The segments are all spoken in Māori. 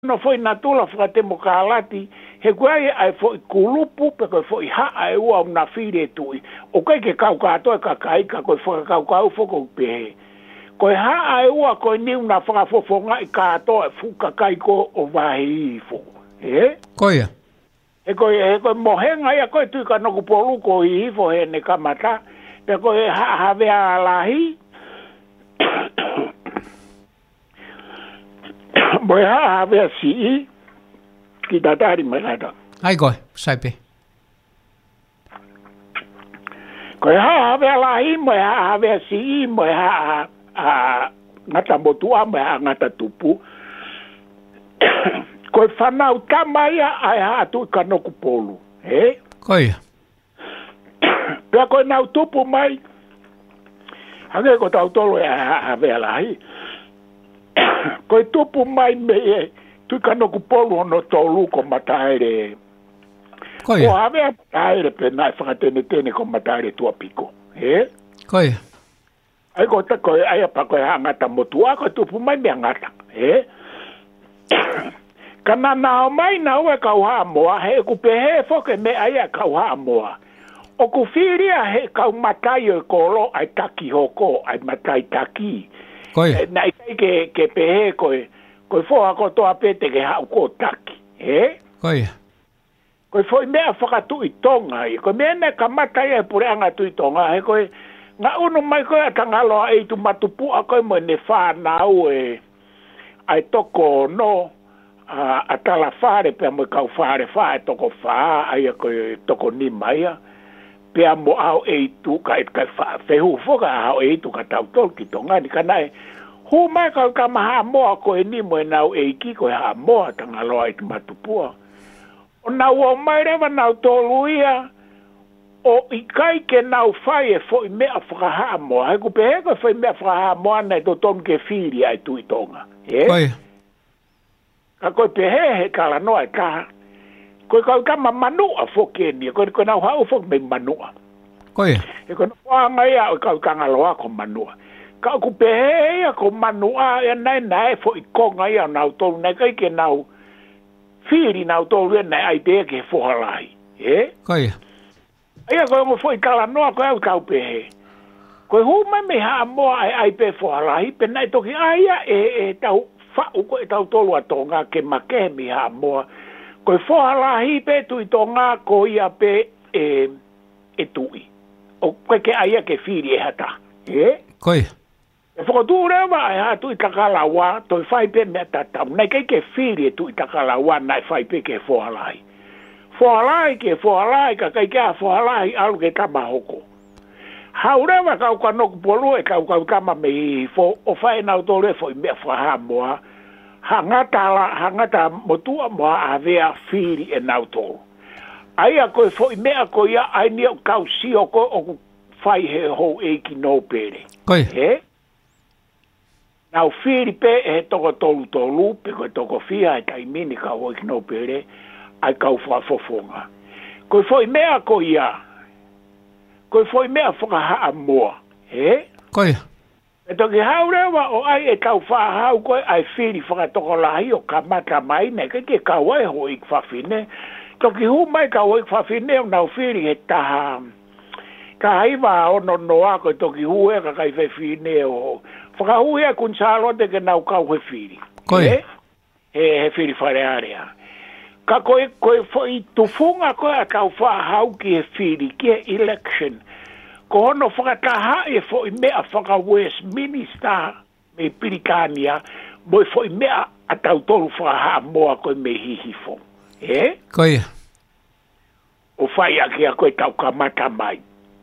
no foi na tula frate mo kalati he kuai ai foi kulupu pe ko foi ha ai ua na fire tui o kai ke kau ka to ka kai ka ko foi kau kau fo ko pe ko ha ai ua ko ni una fra fo fo ngai ka to fu ka kai ko o vai fo koia ko mo he ngai ko tu ka no ko polu ko i fo he ne kamata pe ko ha ve ala hi Moi ha avea si ki tatari marata. Ai koe, saipi. Koe ha avea lahi, moi ha avea si, moi ha ngata motua, moi ha ngata tupu. Koe whanau tamaia ai ha atu kanoku polu. Koia. Pea koe nau tupu mai. Hake ko tau tolo e ha avea lahi. Koe tupu mai me e tui kanoku polu ono tolu ko mataere. Koia. Ko havea mataere pe nai whakatene ko mataere tua piko. Koia. Ai ko ta koe ai apa koe hangata motua ko tupu mai me angata. Kana nao mai na ue kau haa moa he kupe he foke me ai a kau haa moa. O ku whiria he kau matai o kolo ai taki hoko ai matai taki. Koia. Na i ke pehe koe foha ko toa pete ke hau ko taki. Koia. Koe foi mea whakatu i tonga i. Koe mea ne ka matai e pure anga tu i tonga. He koe ngā unu mai koe atangaloa e tu matupu a koe mo ne whanau ai toko no a tala whare pia mo kau whare whae toko whaa ai a koe toko ni mai a. Pea mo au e tu ka whehu whoka au e tu ka tau tolki tonga ni ka nai. Hu mai ka maha moa koe ni mo e nau e ki koe ha moa tangaloa i tu matupua. O nau o mai rewa nau tolu ia o i kai ke nau whai e fo i mea whakaha moa. He kupe he koe whai mea whakaha moa nei to ton ke whiri ai tu i tonga. Koia. Ka koe pehe he kala noa e kaha. Koe kau kama manua foke ni. Koe nau hau foke me manua. Koia. E koe wanga ia o kau kangaloa ko manua. Kau kupe he ia ko manua e nai fo i konga ia nau tolu. Nei kai ke nau whiri nau tolu e nei ai te ke whohalai. Koia. Ia koe mo fo i kala noa koe au kau pehe. Koe hu mai me haa moa ai pe whohalai. Pe nei toki aia e tau whau koe tau tolu a tonga ke make mi haa moa. Koe whohalahi pe tui tonga ko ia pe e tui. O koe ke aia ke whiri e hata. Koia. E whakatū rewa e ha tui takalawa, toi whai pe mea tatau. Nei kei ke whiri e tui takalawa, nei whai pe ke whohalahi. Whohalahi ka kai kia whohalahi alu ke kama hoko. Hau rewa kau ka noku polu e kau kama me hifo, o whai nau tō re fo i mea whaha moa. Hangata motua moa a vea whiri e nau tō. Aia koe fo i mea koe ia ai ni o kau si o koe o whai he hou e ki no pere. Koia. Nau whiri pe e toko tolu, pe koe toko whia e tai mini ka hoi ki no pere, ai kau whafofonga. Koe fo i mea koe ia. Koe fo i mea whakahaa moa. Koia. E toki hau rewa o ai e tau whahau koe ai whiri whakatoko lahi o kamata mai ne, ke kau ai hoi ki whawhine. Toki hu mai kau hoi ki whawhine o nau whiri he taha. Ka haiwa ono noa koe toki hu e ka kai whawhine o. Whakahu e kun salote ke nau kau he whiri. Koia. He whiri wharearea. Ka koe i tufunga koe a tau whahau ki he whiri, ki he election. Ko hono whakataha e fo i mea whaka Westminster me Pirikania, mo fo i mea a tau tolu whakaha moa koe me hihifo. Koia. O whai ake a koe tau kamata mai.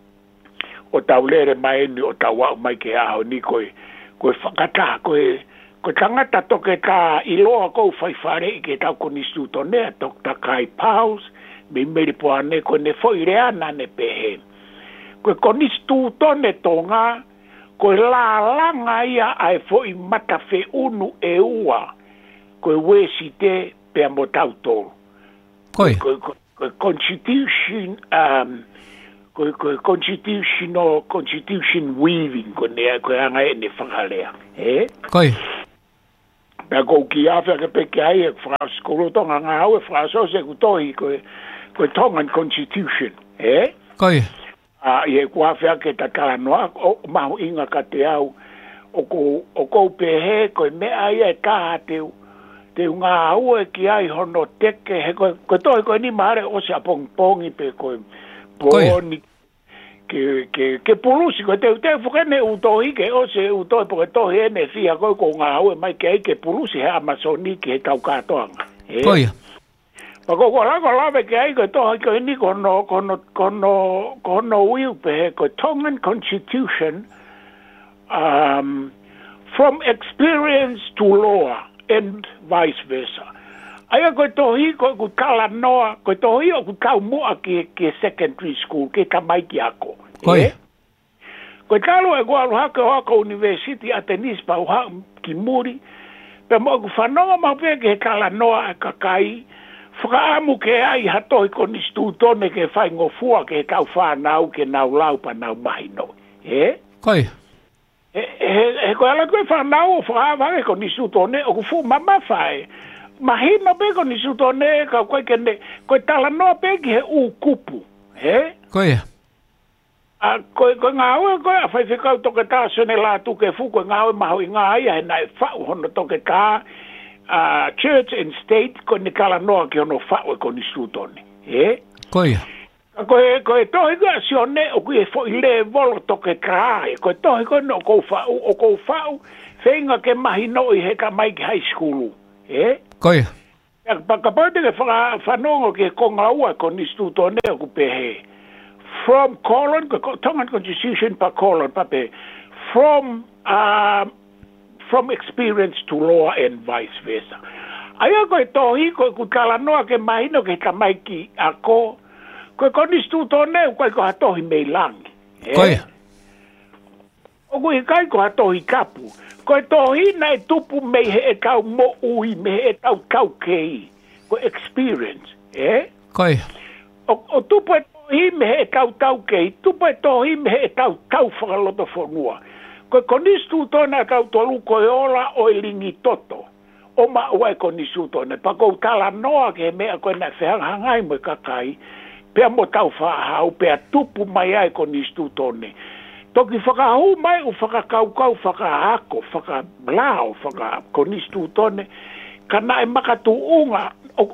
O tau lere mai ni o tau wau mai ke aho ni koe whakataha koe tangata toke tā iloa kou whai whare i ke tau konistu tonea Dr. Kai Paus, me meri poa ne koe ne fo i rea na ne pehe. Koe konistu tone tonga, koe la langa ia ai fo i matafe unu e ua, koe wesi te pea mo tau tolu. Koia. Koe constitution, constitution weaving, koe anga e ne whakalea. Koia. Pea kou ki awhia ke peke ai e whakau skolo tonga ngā au e whakau se ku tohi koe Tongan Constitution, Koia. I e kua awhia ke tatala noa, o mahu inga ka te au, o kou pehe koe mea ia e taha teu ngā au e ki ai hono teke, he koe tohi koe ni maare o se apongpongi pe koe poni, ke pulusi koe te whukene utohi ke o se utohi po ke tohi ene fia koe ko ngā au e mai ke ai ke pulusi he Amazoniki he tau katoanga. Koia. Pa ko lako lawe ke ai koe tohi koe ni kono uiu pe he koe Tongan Constitution from experience to law and vice versa. Aia koe tohi koe ku kala noa, koe tohi o ku tau mua ki secondary school, ki tamaiki ako. Koe. Koe talo e kua aluhake o ako university a tenis pa uha ki muri, pe mo ku whanonga maupea ki he kala noa e kakai, whakaamu ke ai hatoi ko ni stutone ke whai ngofua ke he tau whanau ke nau lau pa nau mahino. Koe. He koe ala koe whanau o whakaawake ko ni stutone o ku fu mama whae. Mahina pe ko ni sutone ka koe kene koe tala noa pe ki he u kupu, Koia. Koe ngā ue koe a whaiwhikau toke tā sene la tuke fu koe ngā ue maho i ngā ia he nai whau hono toke tā church and state koe ni tala noa ki hono whau e ko ni sutone, Koia. Koe tohi koe sione o kui e fo i le volo toke kāe, koe tohi koe no kou whau, whenga ke mahino i he ka mai ki high school, Koia. Ka pāte ke whanongo ke konga ua ko ni stutone o ku pehe. From colon, Tongan Constitution pa colon, pape. From experience to law and vice versa. Aia koe tohi, koe ku tala noa ke mahino ke tamaiki ako, koe ko ni stutone koe ko hatohi mei langi. Koia. O kui kai ko hatohi kapu. Koe tohi na e tupu mei he e tau mo ui, me he e tau kei. Koe experience, Koia. O tupu e tohi me he e tau kei, tupu e tohi me he e tau whakaloto whanua. Koe konistu tona tau tolu koe ola o e lingi toto. O ma ua e konistu tona. Pa kou tala noa ke mea koe na whehangai mo kakai, pea mo tau whahau, pea tupu mai ai konistu tone. Toki whakahu mai u whakakaukau, whakahako, whakalao, whakakonistu tone, kana e makatu unga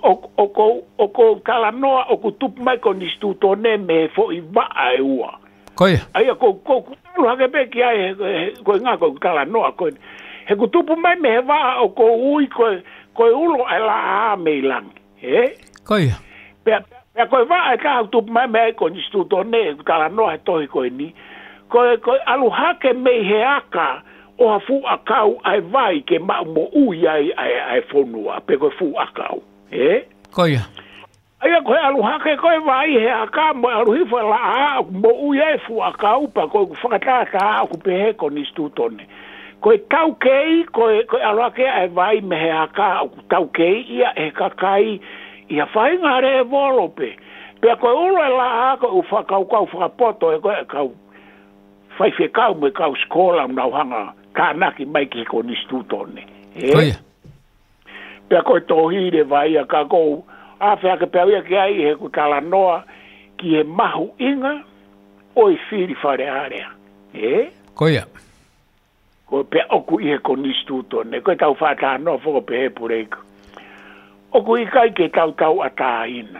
o ko tala noa o ku tupu mai konistu tone me fo i waa e ua. Koia. Aia ko talu hake peki ai koe ngā ko tala noa koe. He ku tupu mai me he waa o ko ui koe ulo e la a mei langi. Koia. Pea koe waa e kahau tupu mai me ai konistu tone e tala noa e tohi koe ni. Koe alu hake mei he aka o ha fu akau ai vai ke mau mo ui ai fonua pe koe fu akau. Koia. Aia koe alu hake koe vai he aka mo alu hifo la a mo ui ai fu akau pa koe whakatata a ku pehe ko ni stutone. Koe tau kei, koe alu hake ai vai me he aka o tau kei ia e kakai ia whainga re e volope. Pea koe ulo e la a koe u whakau whakapoto e koe kau whaiwhe kau me kau skola mnau hanga kānaki mai ki ko ni stutone. Koia. Pea koe tohi re vai a ka kou awhea ke pea ia ki ai he ku tala noa ki he mahu inga o i whiri whare area. Koia. Koe pea oku i he ko ni stutone. Koe tau whata noa whoko pe he pureiku. Oku i kai ke tau a tā ina.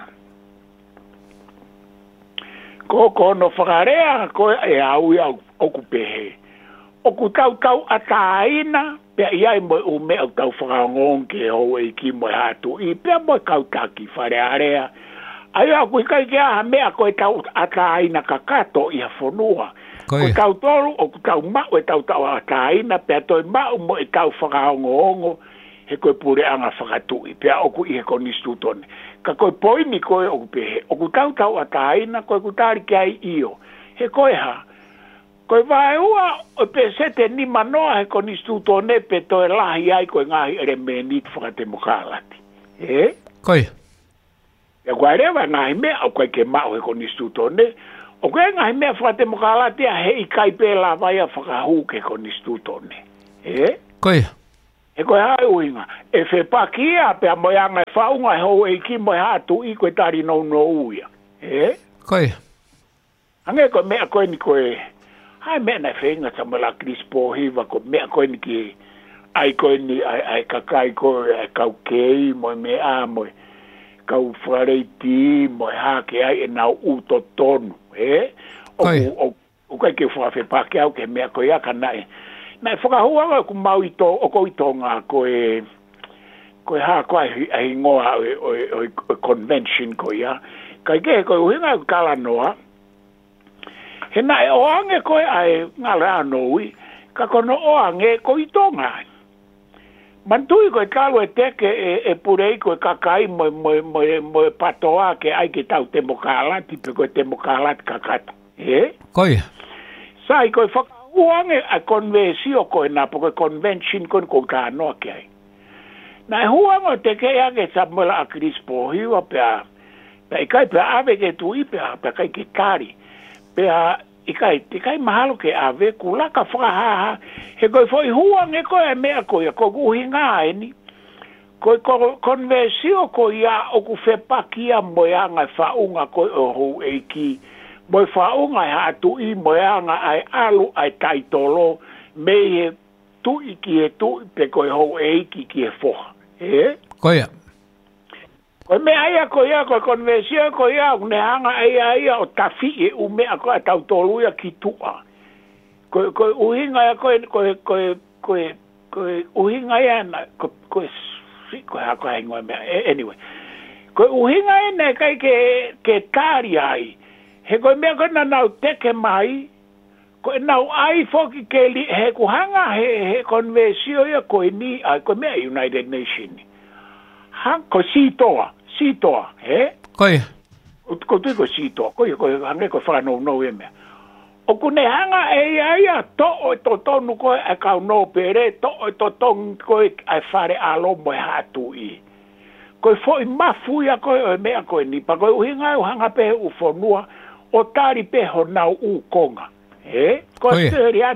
Ko no whakarea koe e au oku pehe. Oku tau a tāina, pia iai mo u me au tau whakangon ke ho e ki mo hatu i, pia mo kau taki whare area. Ai aku i kai ke aha mea koe tau a tāina kakato i a whanua. Koe tau toru, oku tau mau e tau a tāina, pia toi mau mo e tau whakangongo, he koe pure anga whakatu i, pia oku i he konistu tone. Ka koe poini koe oku pehe, oku tau a tāina, koe ku tāri ki ai io. He koe ha, koe vai ua o pe sete ni manoa he konistu tone pe toe lahi ai koe ngahi ere menit whakate mokalati. Koe. Ia koe rewa ngahi mea o koe ke mao he konistu tone, o koe ngahi mea whakate mokalati a he i kai pe la vai a whakahu ke konistu tone. Koe. E koe hae uinga. E fe pakia pe a moianga e whaunga e hou e ki moi hatu i koe tari no uia. E? Koe. Ange koe mea koe ni koe, hai mea na whenga sa mo la Crispo hiva koe mea koe ni ki ai koe ni ai kakai koe ai kau kei moi mea moi kau whareiti moi hake ai e nau uto tonu. E? Koe. O kai ke whafe pake au ke mea koe aka nae. Nai whakahuanga ku mau ito, o ko ito ngā koe haa koe ahi ngoa o convention koe ia. Kai ke koe uhinga ku kalanoa. He nai o ange koe ai ngā rea noui, ka kono o ange ko ito ngā. Mantui koe kalu e teke e purei koe kakai mo patoa ke ai ke tau temokalati, pe koe temokalati kakata. Koe. Sai koe whakahuange a konvesio koe nā po koe convention koe ko ka noa ke ai. Nai huanga te ke ake Samuela a Crispo hiwa pea ikai pea ave ke tui pea kai ke kari. Pea ikai mahalo ke ave kulaka whakahaha he koe foi huange koe e mea koe ko uhinga eni. Koe konvesio koe ia oku whepakia moeanga whaunga koe o hou eiki. Moi whaunga e hatu i moeanga ai alu ai taitolo mei he tui ki he tui pe koe hou eiki ki he foha. Koia. Koe mea aia koe ia koe konvesio koe ia ne hanga aia o tafi e umea koe tautoluia ki tua. Koe uhinga ia koe uhinga ia na koe hako haingoa mea. Anyway. Koe uhinga ia ne kai ke tari ai. He koe mea koe na nau teke mai, koe nau ai foki ke li, he kuhanga he konvesio ia koe ni, ai koe mea United Nations. Koe sitoa, he? Koe. Koe tui koe sitoa, koe hange koe whanau nou e mea. O kune hanga e ia to tonu koe e kau no pere, to tonu koe ai whare alo moe hatu i. Koe foi mafuia koe o mea koe ni, pa koe uhinga u hanga pehe u whanua, o tari peho nau u konga. Koe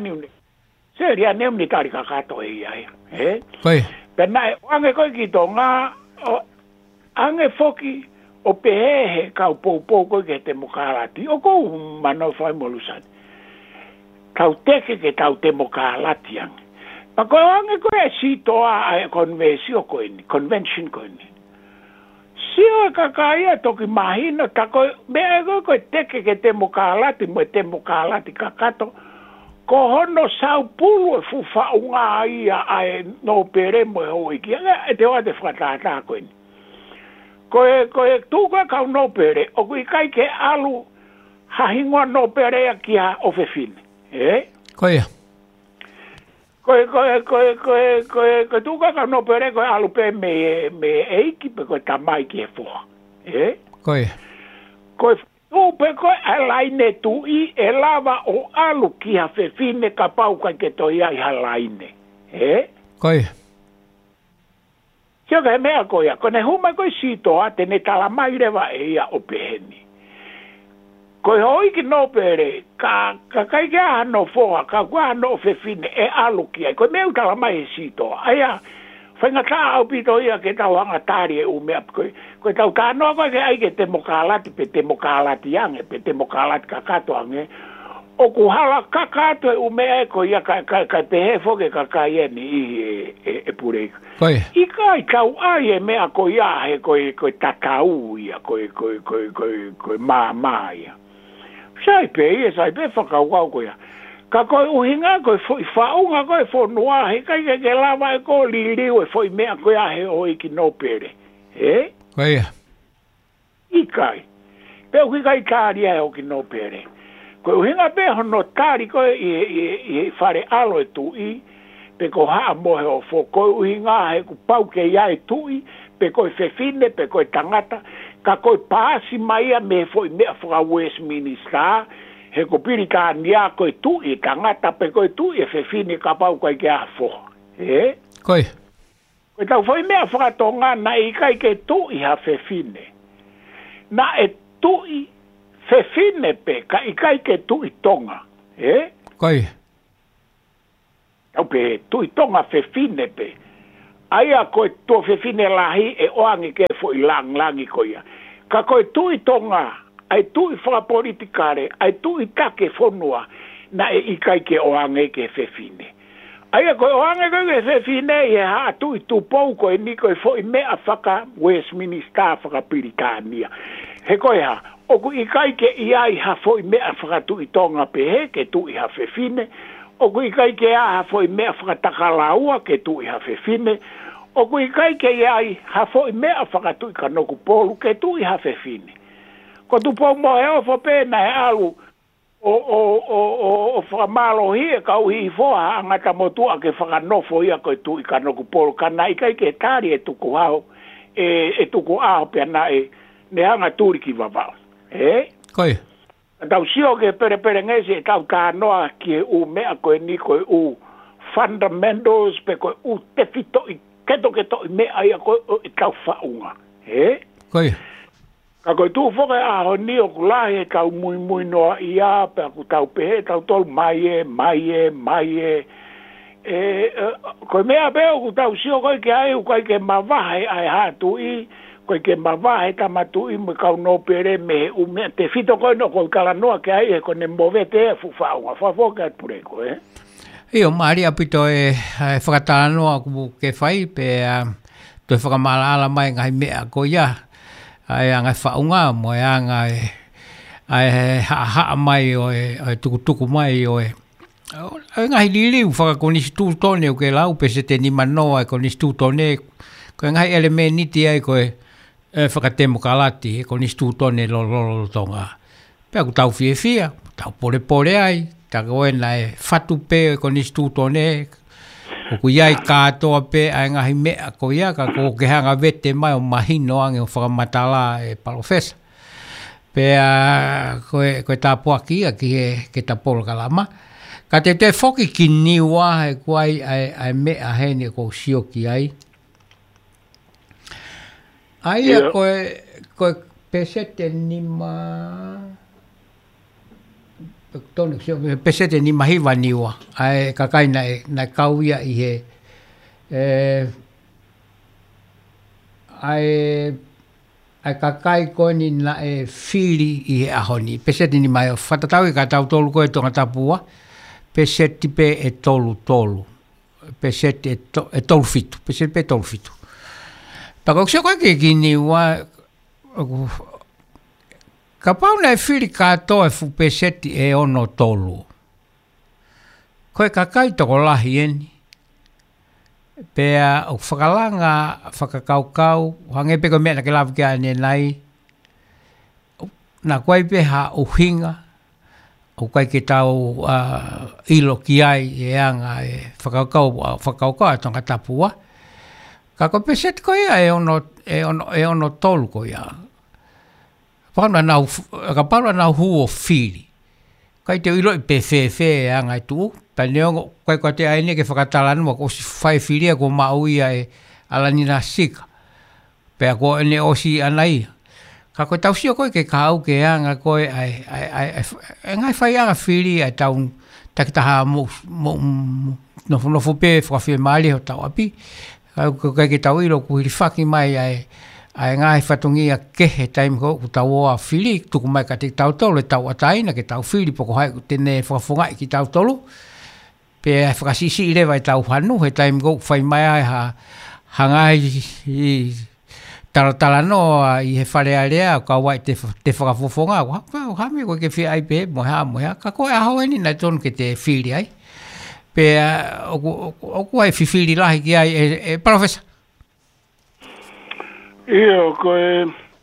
seriani uni tari kakato e ia. Koe. Pena e ange koe ki tō ngā, ange foki o pehehe kau pou koe ke te mokalati. O kou manau whai molusani. Kau teke ke tau te mokalati ange. Pa koe ange koe e sitoa a konvensio koe ni, convention koe ni. Sio kakaia toki mahina, ta koe, mea koe teke ke te mokalati, mo te mokalati kakato, ko hono sau pulu e fufa unga ia ai no pere mo ho iki, e te oa te whakatata koe ni. Koe tūka kau no pere, o kui kai ke alu hahingoa no pere a kia ofefine. Koe. Koe tūka kau no pere koe alu pe me eiki pe koe tamai ki e fua. Koe. Koe tūpe koe alaine tu i e lava o alu ki ha fefine ka pau kai ke toi ai halaine. Koe. Sio ka he mea koe, kone huma koe sitoa te ne talamai rewa e ia o peheni. Koe hoi ki no pere, ka kai kia hano foha, ka kua hano fefine e alu ki ai, koe meu talamai e sitoa. Aia, whainga tā au pito ia ke tau hanga tāri e umea, koe tau tānoa koe ke ai ke te mokalati, pe te mokalati ange, pe te mokalati kakato ange, o ku hala kakato e umea e koe ia ka pehe foke kakai e ni e purei. Koe. Ika i tau ai e mea koe ia he koe tatau ia, koe maa ia. Sai pe whakauau koe ia. Ka koe uhinga koe whaunga koe whanua, he kai ke lava e koe liriu e whoi mea koe a he o iki no pere. Koe ia. Ikai. Pe uki kai tāri e o ki no pere. Koe uhinga pe hono tāri koe i whare alo e tu i, pe ko haa mohe o fo, koe uhinga he ku pau ke ia e tu i, pe koe fefine, pe koe tangata, ka koe paasi maia me foi mea whaka Westminster, he ko pirita nia koe tu i tangata, pe koe tu i e fefine ka pau koe ke a fo. Koe. Koe tau foi mea whaka tonga na i kai ke tu i ha fefine. Na e tu i fefine pe, ka i kai ke tu i tonga. Koe. Tau pe tu i tonga fefine pe. Aia koe tō whewhine lahi e oangi ke fo I langi koia. Ka koe tui tonga, ai tui whakapolitikare, ai tui take whonua, na e ikai ke oange ke whewhine. Aia koe oange ke whewhine e haa tui tupou koe ni koe fo I mea whaka Westminster whakapiritania. He koe ha, oku ikai ke iai ha fo I mea whaka tui tonga pehe ke tui ha whewhine, oku ikai ke ha fo I mea whakatakalaua ke tui ha whewhine, o kui kai ke ai ha fo I mea whakatui ka noku polu ke tui ha whewhine. Ko tu pō mo heo fo pēna he alu o whakamalo hia ka uhi I fōha angata motua ke whakanofo ia koe tui ka noku polu. Ka nai kai ke tāri e tuku hao, e tuku aho pia na e ne hanga tūri ki wawao. Koe. Tau sio ke pere ngesi e tau tā noa ki u mea koe ni koe u fundamentals pe koe u te fito I keto I mea ia koe I tau whaunga. Koe. Ka koe tū whoke aho ni o kulahi e tau mui noa ia, pe aku tau pehe, tau tolu mai e. Koe mea peo ku tau sio koe ke ai, koe ke mawahe ai hatu I, koe ke mawahe tamatu I mo kau no pere me u mea, te fito koe no koe kala noa ke ai, ko ne movete e fu whaunga, whafoke at pure koe. Io, maari apito e whakatano aku ke whai, pe toi whakamala mai ngai mea ko ia, ai angai whaunga mo e angai haa mai o e tuku mai o e ngai liliu whakakonisi tūtone o ke lau pe se te ni manoa e konisi tūtone ko ngai elemeniti ai ko e whakatemo kalati e konisi tūtone lolo tonga pe aku tau fia tau pore ai taka oena e whatu pe ko nisi tūtone o ku iai kātoa pe ai ngahi mea ko ia ka ko ke hanga vete mai o mahino ange o whakamatala e palofesa. Pe koe tāpua kia ki ke tapolo kalama. Ka te whoki ki niwa e kuai ai mea hene ko sio ki ai. Aia koe pesete nima... pesete ni mahiwa niwa ai kakai na kauia I he ai kakai koni na e fili I he ahoni pesete ni mai whatatau I ka tau tolu koe tonga tapua pesete pe e tolu pesete e tolu fitu pesete pe tolu fitu pako ksio koe ke ki niwa ka pauna e whiri kātoa e whupeseti e ono tolu. Koe kakai toko lahi eni. Pea o whakalanga, whakakaukau, hange peko mea na ke lawa kia ane nai. Nā koe peha o hinga, o koe ke tau ilo ki ai e anga e whakaukau a tonga tapua. Ka koe peseti koe e ono tolu koe a. Ka paura nau huo whiri. Kai te ilo I pe whewhe anga I tu. Pa neongo, kai te aine ke whakatalanu mo ko si whai whiria ko mauia e alanina sika. Pea ko ene osi anai. Ka koe tausio koe ke kau ke anga koe ngai whai anga whiri ai tau takitaha nofu pe whakawhi maali ho tau api. Kai ke tau ilo ku hiri whaki mai ai ngai whatungia kehe taimi ko ku tau oa whiri, tuku mai ka te tau tolu e tau ataina ke tau whiri poko hai ku tene whakafungai ki tau tolu. Pe whakasisi I rewa e tau hanu, he taimi ko whai mai ai hangai I taratala noa I he whare area, ka wai te whakafufunga. Hame koe ke whia ai pe, moha, ka koe aho eni nai tonu ke te whiri ai. Pe oku ai whiwhiri lahi ki ai e professor. Io koe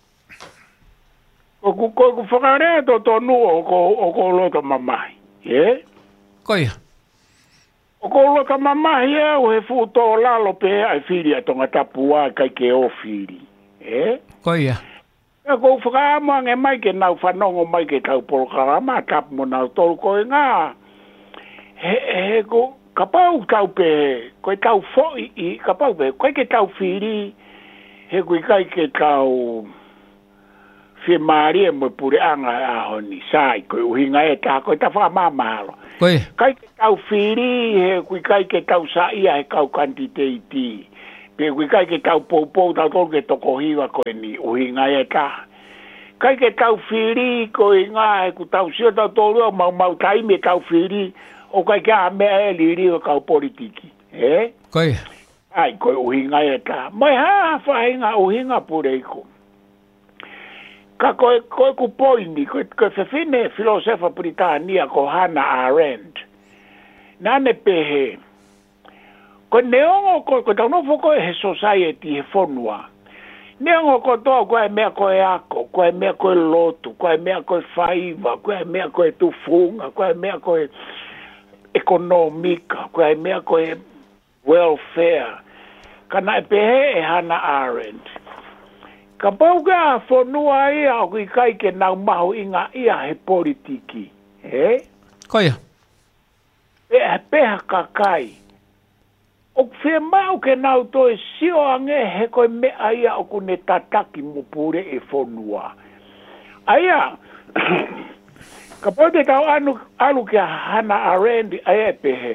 whakarea to nua o ko lota mamahi. Koia. O ko lota mamahi o he futo lalo pe ai whiri a tonga tapua kai ke o whiri. Koia. E ko whakaamanga mai ke nau whanongo mai ke tau polokarama tapu mo nau tolu koe ngā. He ko kapau tau pe, koe tau foi I kapau pe, koe ke tau whiri he kui kai ke tau whia maari e mo pure anga aho ni sai koe uhinga e tā koe ta whakamamahalo. Kai ke tau whiri he kui kai ke tau sa ia he kau kantiteiti Pe kui kai ke tau pou tau tolu ke toko hiwa koe ni uhinga e ta. Kai ke tau whiri koe ngā e ku tau sio tau tolu au mau taime tau whiri o kai ke a mea e liri o kau politiki. Koe. Ai koe uhinga e ta. Mai haa whahinga uhinga pureiko. Ka koe ku poini, koe whewhine filosofa Britania ko Hannah Arendt. Nane pehe. Ko neongo ko tau nofo koe he society he whonua. Neongo ko toa koe mea koe ako, koe mea koe lotu, koe mea koe whaiva, koe mea koe tufunga, koe mea koe ekonomika, koe mea koe welfare. Kana e pehe e Hannah Arendt. Ka pauka a whonua ia o kui kai ke nau mahu inga ia he politiki. Koia. E peha ka kai. O whea mau ke nau toi sio ange he koe mea ia o kune tataki mo pure e whonua. Aia, ka pau te tau anu ke Hannah Arendt aia e pehe.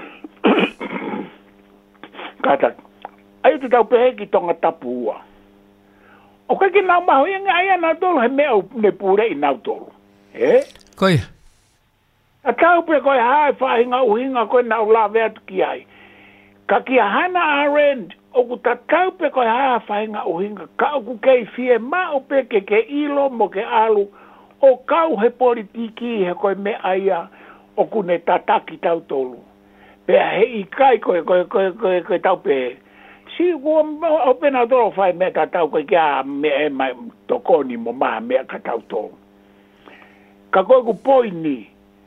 Kata, aia te tau pehe ki tonga tapua. O kai ke nau mahu inga aia nau tolu he mea ne pure i nau tolu. Koia. A tau pe koe hae whahinga uhinga koe nau la vea tuki ai. Ka kia Hannah Arendt, o ku ta kaupe koe haa whainga uhinga, ka o ku kei fie ma o pe ke ilo mo ke alu, o kau he politiki he koe me aia, o ku ne tataki tau tolu. Pea he i kai koe tau pe. Si o pe nau tolo whai me ka tau koe kia me e mai tokoni mo maha mea ka tau tolu. Ka koe ku poini,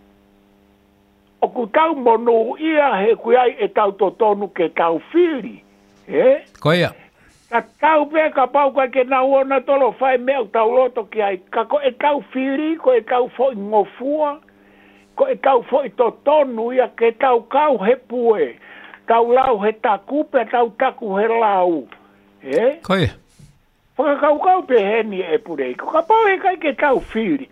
o ku tau monu ia he kuiai e tau totonu ke tau whiri. Koia. Ka tau pe ka pau koe ke nau ona tolo whai mea o tau loto ki ai. Ka ko e tau whiri, ko e tau fo i ngofua, ko e tau fo i totonu ia ke tau kau he pue. Tau lau he taku pe tau taku he lau. Koia. Whaka kau pe heni e purei. Ka pau he kai ke tau whiri.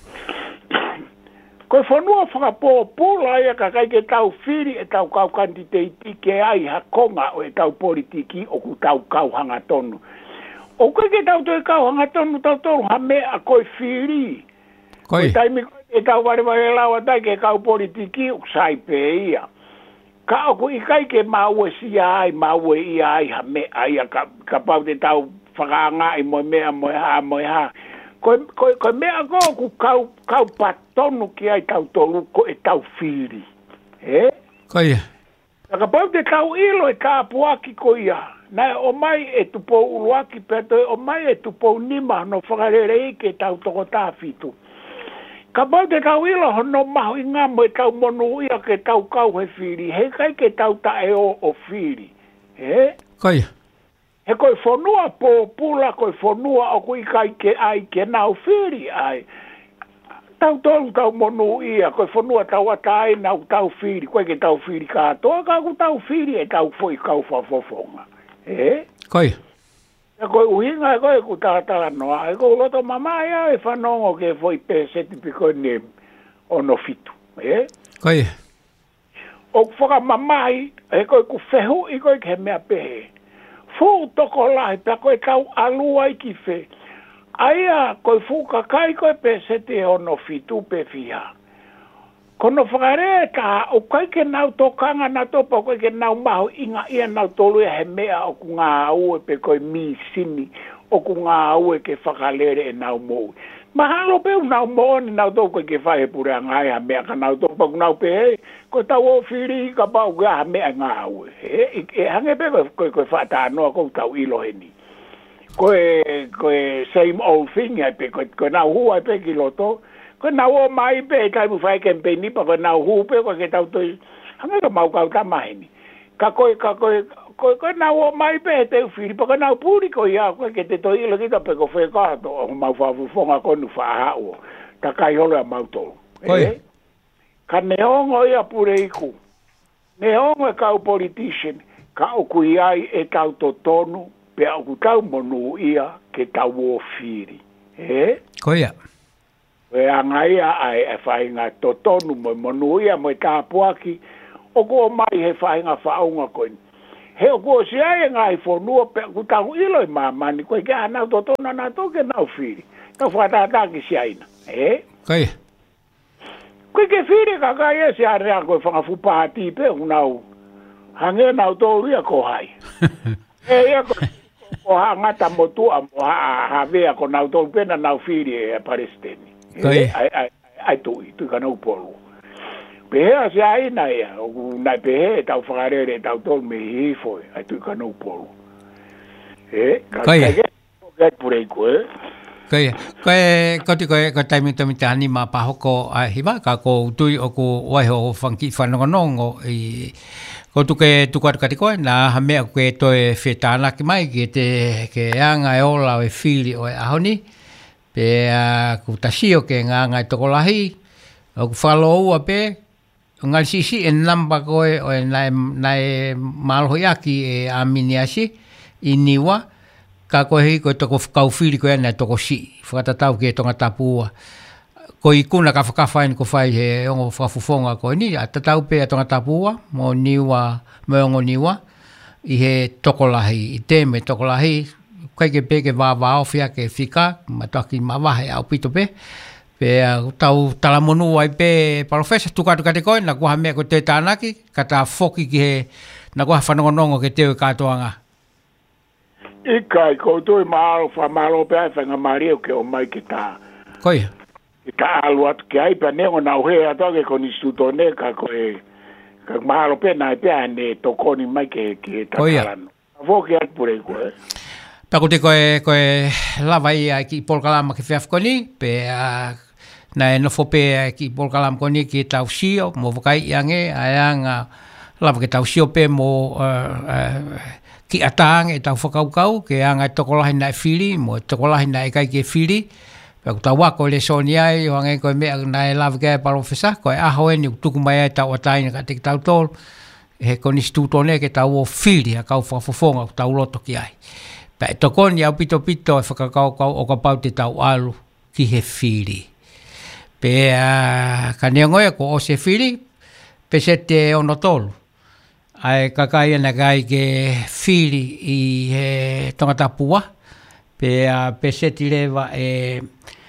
Koe whanua whakapō pūla ia ka kai ke tau whiri e tau kau kanditeiti ke ai hakonga o e tau politiki o ku tau kau hanga tonu. O koe ke tau toi kau hanga tonu tau tonu ha mea koe whiri. Koe. Taimi e tau ware lawa tai ke kau politiki o sai pe ia. Ka oku i kai ke maue si ai, maue i ai ha mea ia ka pau te tau whakaanga i moe mea moe ha. Koe mea ku kau patonu ki ai tau tolu ko e tau whiri. Koia. Ka pau te tau ilo e ka apuaki ko ia. Nai o mai e tupo uruaki peto o mai e tupo nima no whakarere ke tau toko tāwhitu. Ka pau te tau ilo hono mahu inga mo e tau monu ia ke tau kau he whiri. He kai ke tau tae o whiri. Koia. He koe whanua pūla koe whanua o kui kai ke ai ke nau whiri ai. Tau tolu tau monu ia, koe whanua tau atai nau tau whiri, koe ke tau whiri katoa, ka ku tau whiri e tau foi kau whafofonga. Koe. E koe uhinga e koe ku tātala noa, e koe loto mamai au e whanongo ke foi pe setipiko ne ono fitu. Koe. O whaka mamai, e koe ku whehu i koe ke mea pehe. Fu toko lai, pa koe tau alua i ki whe. Aia, koe fuka kai koe pe sete ono fitu pe fia. Kono whakare ka, o kai ke nau tokanga na topa, koe ke nau mahu inga ia nau tolu e he mea o ku ngā aue pe koe mi sini, o ku ngā aue ke whakalere e nau mou. Mahalo pe nau mooni nau tau koe ke whae pure a ngai ha mea ka nau topa ku nau pe hei. Koe tau o whiri ka pau ka ha mea ngā aue. E hange pe koe whata anoa kou tau ilo heni. Koe same old thing ai pe koe nau hua pe ki loto. Koe nau o mai pe kai mu whae kempe nipa koe nau hua pe koe ke tau toi. Hange ka mau kau tamaheni. Ka koe nau o mai pe te whiri pa koe nau puri koe ia koe ke te toi ilo kita pe ko whae kato. O mau whafufonga konu whaahao. Ta kai holo a mau tolu. Koe. Ka neongo ia pure iku. Neongo e kau politician. Ka oku iai e tau totonu. Pe oku tau monu ia ke tau o whiri. Koia. E anga ia ai e whainga totonu mo monu ia mo e tāpuaki. Oku o mai he whainga whaunga koin. he o ko si ai ngai fo no pe ku ta ku ilo mama ni ko ke ana to na to ke na fili no fa ta ki si ai na kai ko ke fili ka ye si ara ko fa fu pa ti pe unau hange na to ria ko hai ko ha ngata motu a ha ve ko na to pe na fili e palestini ai tu ka no polo Pea se ai na ia, o na pehe tau whakarere tau tol me hi foi, ai tui ka no polo. Kai purei koe. Ko taimi tani ma pahoko a hiwa, ka ko tui o ko waiho o whanki whanongonongo i ko tuke tukati koe, na ha mea koe toe whetana ki mai ki ke anga e ola o e whiri o e ahoni, pea ku tasio ke nganga e tokolahi, o ku whalo ua pe, ngal sisi e namba koe o nai malhoiaki e aminiasi i niwa ka koe hi koe toko kauwhiri koe ana toko si whakatatau ke tonga tapua ko i kuna ka whakawhain ko whai he ongo whakafufonga koe ni a tatau pe a tonga tapua mo niwa mo ongo niwa i he tokolahi i teme tokolahi koe ke peke wā ofia ke whika mataki mawahe au pito pe pe tau talamonu ai pe professor tukatu kate koe na kuha mea ko te tānaki kata foki ki he na kuha whanongonongo ke teo katoanga Ikai ko tui maalo whamalo pe ai whanga mario ke o mai ke tā koe ke tā alu atu ke ai pa nengo na uhe ato ke koni stutone ka koe ka maalo pe na pe ane tokoni mai ke tatarano foki atu purei koe Pako te koe lava ia ki polkalama ki whiafkoni pe na e nofo pe ki polkalam koni ki tau sio mo wakai iange ayanga lava ki tau sio pe mo ki atang e tau whakaukau ke anga tokolahi na e whiri mo tokolahi na e kai ki e whiri pe ku tau wako le soni ai o ange koe mea na e lava ki e parofesa koe aho e ni tuku mai e tau ataina ka te ki tau tol he koni stutone ke tau o whiri a kau whafofonga ku tau loto ki ai pe tokoni au pito e whakakau o ka pau te tau alu ki he whiri pe ka neongoia ko o se whiri pe se te ono tolu ai kakai ana kai ke whiri i he tongatapua pe se ti lewa e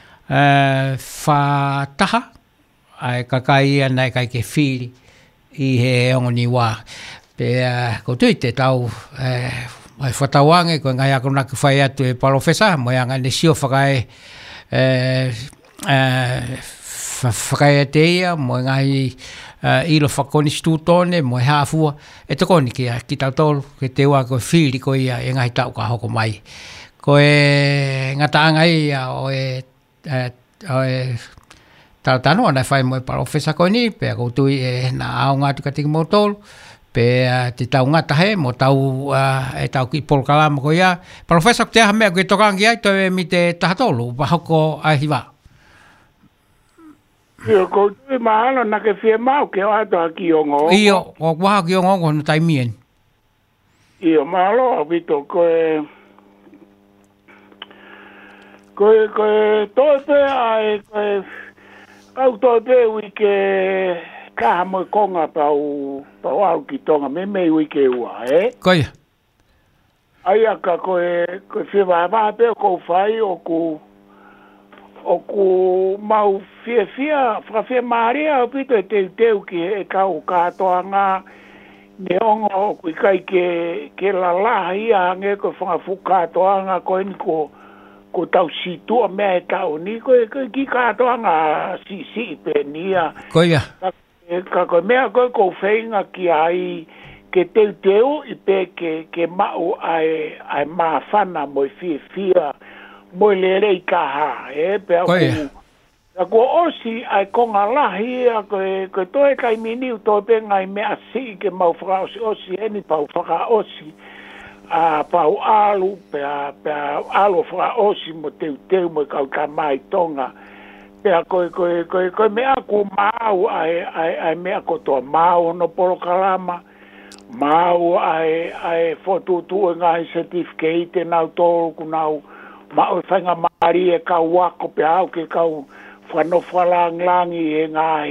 whataha ai kakai ana kai ke whiri i he ongoni wā pe ko tui te tau ai whatawange ko ngai ako naku whai atu e parofesa mo anga ne sio whakai whakai te ia mo ngai ilo whakoni stutone mo hafua e tokoni ki tau tolu ke te ua ko whiri ko ia e ngai tau ka hoko mai ko e ngataanga ia o e tau tano ana whai mo e parofesa ko ni pe ako tui e na au ngatu ka tiki mo tolu pe te tau ngata he mo tau e tau ki polkalama ko ia professor te ha mea ko tokangi ai to mi te tahatolu pa hoko ai hiwa Io ko te mahalo na ke fie mau ke o ato aki o ngō Io o waha ki o ngō no tai mien Io mahalo a vito koe toi pe ai koe au toi pe ui ke kaha mo konga pau au ki tonga me ui ke ua, Koe. Ai aka koe fie wā pe ko whai o ku mau fie maria o pito e teu ki e kau katoa ngā ne ongo kui kai ke la laha ia hange ko whanga whukatoa ngā koe ni ko tau situa mea e tau ni koe ki katoa ngā si pe nia. Koe ia. Ka koe mea koe ko whainga ki ai ke teu i pe ke mau ai mawhana mo i fia mo i le rei kaha pe ko osi ai konga lahi koe toe kai miniu toi pe ngai mea si ke mau whaka osi eni pau whaka osi pau alu pe alu whaka osi mo teu mo i kau ka mai tonga Pea koe mea ko mau ai mea ko toa mau no porokalama mau ai fotutu e ngai certificate nau tolu ku nau mau whainga maari e kau wako pe au ke kau whanowhalangi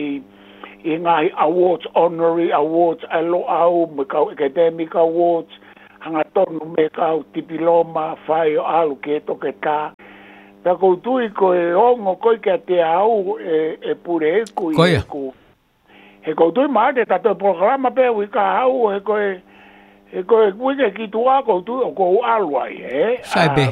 e ngai awards, honorary awards, alo au me kau academic awards anga tonu me kau tipiloma whai o alu ke toke tā. Ta koutui ko e ongo koi kia te au e pure eku i eku. He koutui maate tato programa pe ui ka au he koe kuike ki tua koutui o kou aluai, Sai be,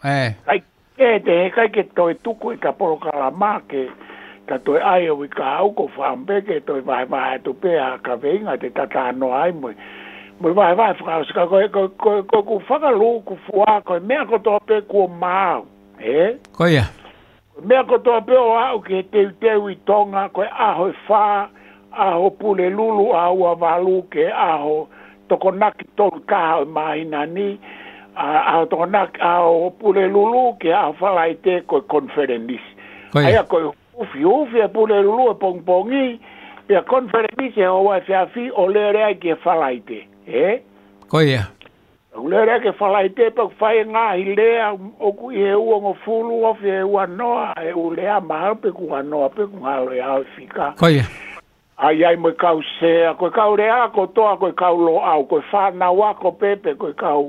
Kai ke toi tuku i ka programa ke ta toi ai o i ka au ko whampe ke toi vai tu pe a ka veinga te tata no ai moi. Moi vai whakauska koe ku whakalu ku fua koe mea ko tō pe kua māu. Koia. Mea ko tō pe o au ke teu i tonga koe aho e whā, aho pule lulu a ua walu ke aho toko naki tolu kaha o mahina ni, aho toko naki aho pule lulu ke aho whalai te koe konferenisi. Aia koe ufi e pule lulu e pongpongi, pia konferenisi e hoa e whiawhi o lerea ke whalai te. Koia. Lere ke whalai te pak whai ngahi lea oku i he uongo fulu ofi he ua noa e u lea mahal pe ku anoa pe ku ngalo e au fika. Koia. Ai mo kau sea, koe kau rea ko toa koe kau lo au, koe whana wako pepe koe kau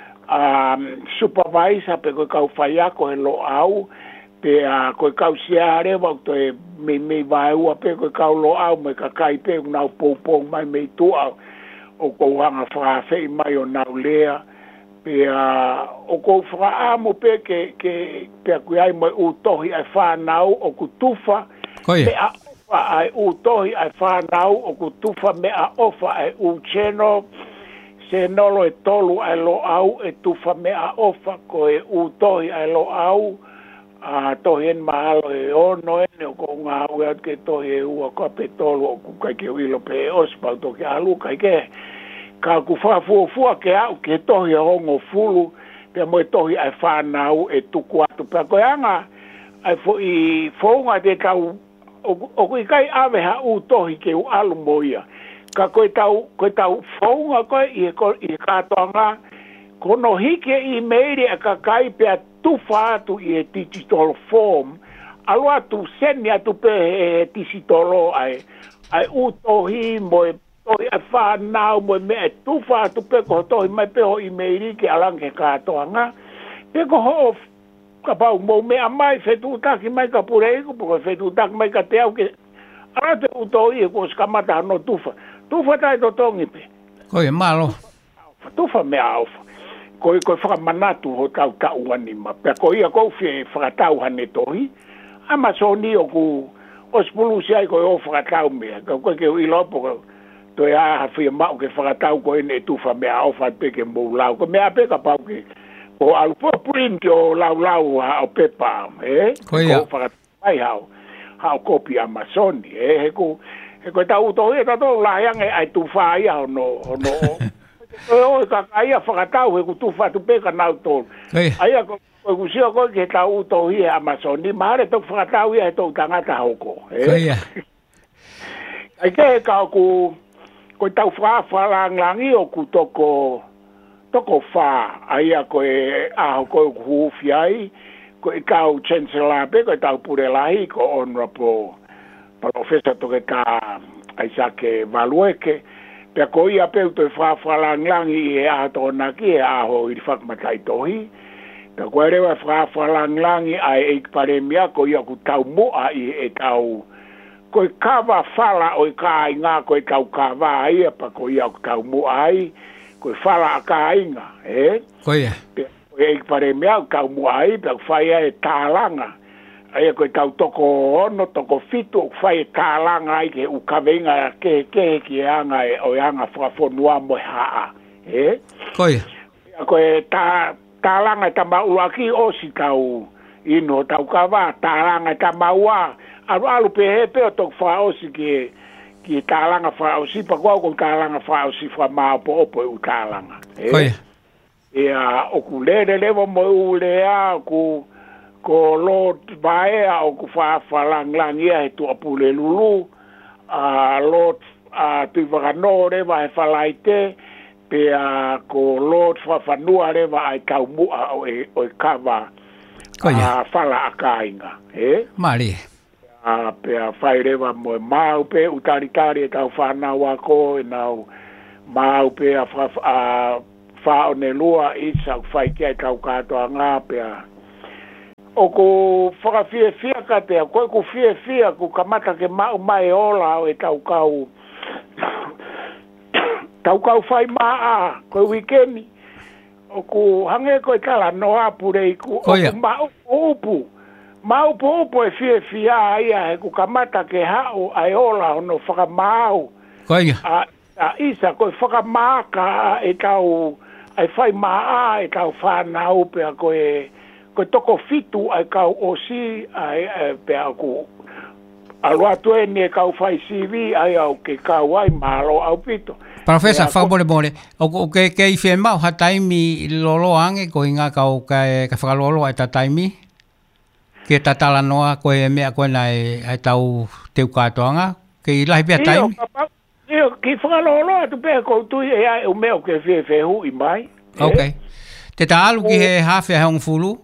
supervisor pe koe kau whaiako he lo au, pe koe kau sea rewa to e me vai ua pe koe kau lo au me kakai pe unau poupong mai me tu au. O kou hanga whaafei mai o nau lea, pe o kou whaamo pe ke kui ai mai utohi ai whanau o ku tufa, pe a ofa ai utohi ai whanau o ku tufa me a ofa ai ucheno, se nolo e tolu ai lo au e tufa me a ofa ko e utohi ai lo au, tohi en mahalo e ono ene o kou ngā ue at ke tohi e ua ka pe tolu o ku kai ke wilo pe e ospau toki alu kai ke ka ku whafua ke au ke tohi a hongo fulu pe mo e tohi ai whanau e tuku atu pe koe anga ai fo i whaunga te tau o kui kai awe ha u tohi ke u alu moia ka koe tau whaunga koe i katoanga kono hike i meiri a ka kai pe a tufa atu i e digital form, alu atu seni atu pe e digital ai utohi mo e tohi a whanau mo e me e tufa atu pe ko tohi mai pe ho i meiri ke alange katoanga, pe ko ho ka pau mo mea mai whetu taki mai ka pureiku, po whetu taki mai ka te au ke ala te utohi e ko skamata no tufa tai to tongi pe. Koe malo. Tufa mea aufa. Koe whakamanatu ho tau anima. Pea koe ia kou whie whakatau hane tohi. Amazoni o ku ospulusi ai koe o whakatau mea. Koe ke ui lopo toi aha whie mau ke whakatau koe ne tufa mea ofa peke mou lau. Koe mea peka pau ke o alupo print o lau o pepa. Koe ia. Ko whakatau mai hao kopi Amazoni. He koe tau tohi e tato lahiange ai tufa ia hono o ka ia whakatau he kutufa tu peka nau tōru. Aia ko kusio ko ke tau utohi e Amazoni, mahare tō whakatau ia he tō tangata hoko. Ai ke kau ko tau whalangi o ku toko wha, aia ko e aho ko huufi ai, ko e kau chancellor pe, ko e tau purelahi ko honorable professor toke ka Isake Valueke, pea ko ia peu toi whawhalangi e aha tōna ki e aho i whakmatai tohi. Pea ko erewa whawhalangi ai e paremia ko ia ku tau moa i e tau. Ko i kawa whala o i ka inga ko i tau kawa ai pa ko ia ku tau moa ai. Ko i whala a ka inga, Ko ia. Pea ko e paremia ku tau moa ai, pea ko whaia e tālanga. Aia koe tau toko ono, toko fitu, whai tālanga ai ke ukawenga ke ki anga o anga whakafonua mo haa. Koia. Koe tālanga ta maulaki osi tau ino tau kawa, tālanga ta maua. Alu pe hepe o toko wha osi ki tālanga wha osi, pa kua ko tālanga wha osi wha maapo opo e u tālanga. Koia. O ku lere lewa mo u lea ko Lord Baea o ku whalangia he tu apule lulu, Lord tui wakano rewa he whalaite, pe ko Lord whawhanua rewa ai tau mua o e kawa whala a kāinga. Mari. Pe whai rewa mo e mau pe utaritari e tau whanau ako, e nau mau pe wha o ne lua isa whai kia kau katoa ngā pia. O ko whakawhia ka te a koe ku whia ku kamata ke mau mai ola o e tau kau whai maa koe wikeni. O ku hange koe tala noa purei ku o ku maupu upu e whia ia he ku kamata ke hao ai ola ono whakamau. Koia. A isa koe whakamaka e tau ai whai maa e tau whanau pia koe toko fitu ai kau osi ai pia ku alua tue ni e kau whai CV ai au ke kau ai malo au pito. Professor, whakabore. O ke i whi mau ha taimi lolo ange ko inga kau ka whakalolo ai ta taimi? Ke ta tala noa ko e mea koe nai ai tau teu katoanga? Ke i lahi pia taimi? Iyo, ki whakalolo atu pia kou tui e ai o mea ke whi hui mai. Ok. Te ta alu ki he hawhia heong fulu?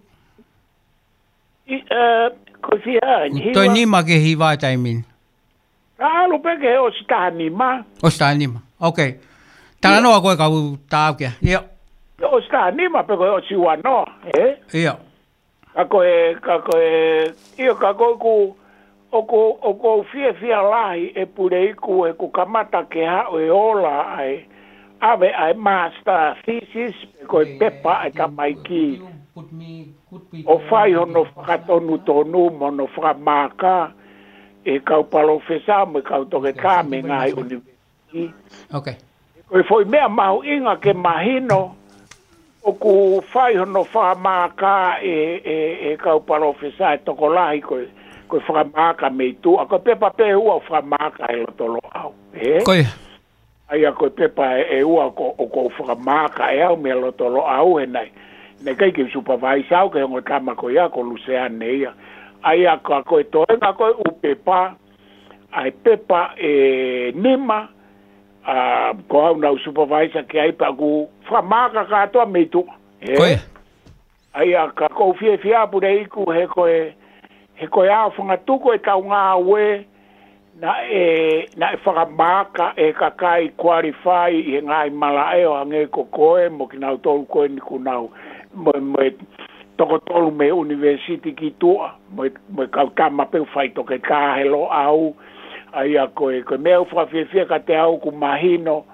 Ko fia ni. Toi nima ke hiwa taimin. Alu pe ke o sta nima. O sta nima. Okay. Tala noa koe kau tau kia. Iyo. O sta nima pe ko o siwa no, Iyo. Kako iyo kako ku o fia lahi e purei ku e ku kamata ke ha o e ola ai ave ai master thesis ko pepa ai kamaiki. O fai hono whakatonu tonu mono whakamaka e kau palofesa me kau toke ka me ngai university. Okay. Koe foi mea mahu inga ke mahino o ku fai hono whakamaka e kau palofesa e toko lahi koe whakamaka me tu. A koe pepa pe ua whakamaka e lotolo au. Koe. Aia koe pepa e ua o ko whakamaka e au me lotolo au he nei. Ne kai ke supervise au ke ngo kama ko ya ko Luciane ia ai ka ko to nga ko upepa ai pepa nima ko au na supervise ke ai pa ku famaka ka to metu ai ka ko fia pure ku he ko ya funga tu ko ka nga we na whakamaka e ka kai qualify i ngai mala e o ange ko koe mo ki nau tolu koe ni ku nau mo toko tolu me university ki tua mo kau kama pe whai toke ka helo au ai a koe mea whawhiawhia ka te au ku mahino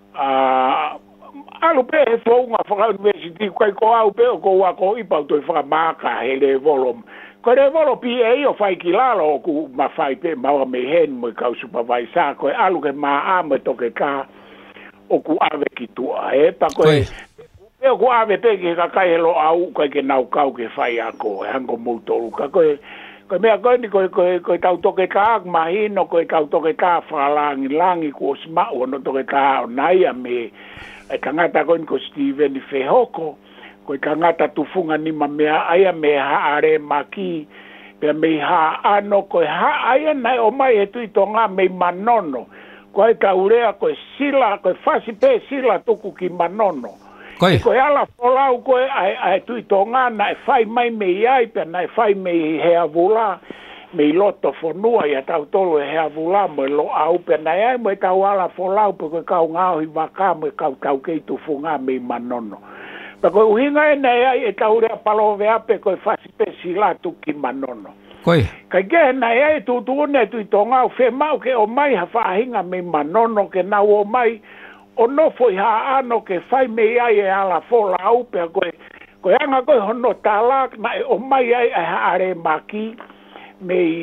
alu pe he whaunga whaka university kai ko au pe o ko wako ipau toi whakamaka he le volum. Ko re volo PA o fai ki lalo ku ma fai pe maua me hen mo kau supervisor ko alu ke ma me toke ka o ku ave ki tua pa ko e ku ave pe ki ka kai lo au ko ke nau kau ke fai ako hango moto ka ko me ko ni ko tau toke ka ma hino ko tau toke ka langi ko sma o no toke ka nai a me e tangata ko Steven Fehoko ko kangata tufunga ni mamea aya me haare maki pe me ha ano ko ha aya na o mai e tu tonga me manono ko ka urea ko sila ko fasi pe sila tuku ki manono ko ala folau ko ai tu tonga na fai mai me ai pe na fai me he avula me loto fonua ya tau tolo he avula mo lo au pe na ai mo ka ala folau pe ko ka ngau hi vaka mo ka ke tufunga me manono. Pako uhinga e nei ai e taurea palo vea pe koe whasi pe sila tuki manono. Koe. Kai ke nei ai tu ne tu tonga o whe mau ke o mai ha whahinga me manono ke nau o mai o no foi ha ano ke whai me ai e ala fola au pe koe anga koe hono talak na e o mai ai e haare maki me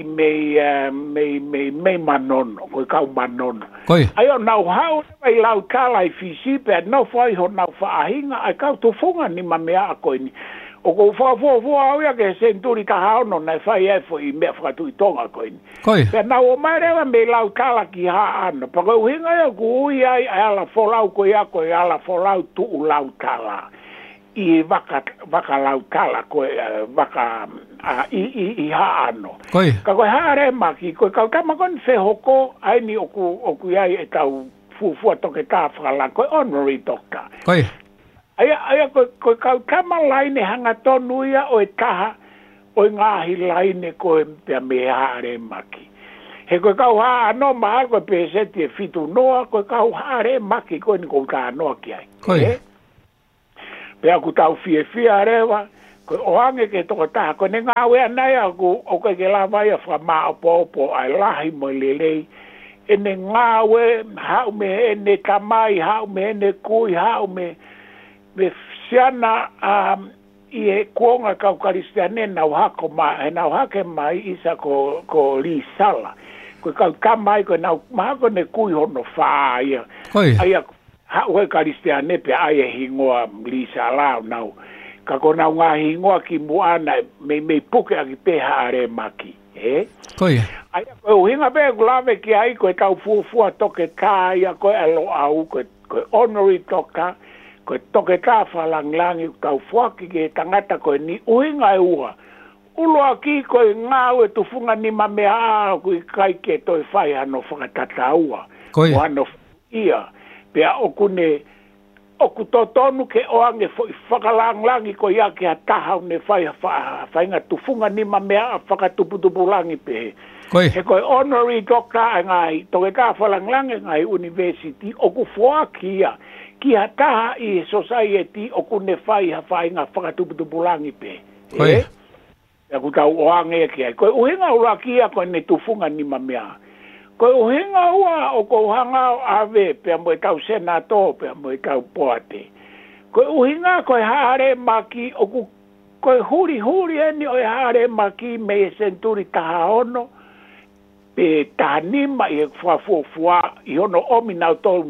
manono koe kau manono. Koe. Ai o nau hau mai lau kala i fisi pe no foi ho nau whaahinga ai kau tu funga ni ma mea a koe ni. O ko wha au ia ke senturi ka hao no nai whai e fo i mea whakatu i tonga koe ni. Koe. Pe nau o mai rewa me lau kala ki ha ano. Pa koe uhinga ia ku ui ai ala folau koe a koe ala folau tu u lau kala. I waka lau kala koe waka i ha ano. Koe. Ka koe haare maki, koe kau kama kon whehoko, aini oku iai e tau fufua toke tā whakala, koe honorary doctor. Koe. Aia koe kau kama laine hanga tonu ia o e taha, o ngahi laine koe pia me haare maki. He koe kau haa no maa koe peseti e fitu noa, koe kau haare maki koe ni kou ka noa ki ai. Koe. Pea ku tau fia rewa, ko oange ke toko taha, ko ne ngāwe anai aku, o ke lawa ia whama opo ai lahi mo lelei, e ne ngāwe, hau me ene tamai, hau me ene kui, hau me siana i e kuonga kau karistiane nau hako mai, nau hake mai isa ko li sala. Ko kau kamai ko nau mahako ne kui hono whaa ia. Aia hau e karistiane pe aia hingoa li sala nau. Kako nau ngā hingoa ki muana me puke aki peha are maki. Koia. Aia koe uhinga pe kulawe ki ai koe tau fuafua toke tā ia koe alo au koe honorary toka. Koe toke tā whalanglangi tau fuaki ke tangata koe ni uhinga e ua. Uloa ki koe ngāu e tufunga ni mamea a kui kai ke toi whai hano whakatata ua. Koe. O hano ia. Pea okune, oku totonu ke oange whakalanglangi koe ia ke hatahau ne whainga tufunga ni mamea a whakatuputupulangi pehe. Koe. He koe honorary doctor ngai, toke tā whalanglangi ngai university, oku fuaki ia. Ki hataha i society o kune whai hawhainga whakatuputupulangi pe. Koe. Ia ku tau oange ki ai. Koe uhinga ura kia koe ne tufunga ni mamea. Koe uhinga ua o ko hangau ave pia moe tau senato pia moe tau poate. Koe uhinga koe haare maki o ku koe huri eni o haare maki me e senturi taha ono pe taha nima i e fuafua i hono omi nau tolu